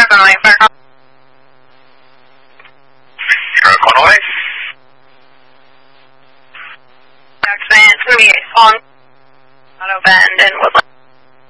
definitely. Conway? Jackson, it's going to be on Auto Bend and Woodland.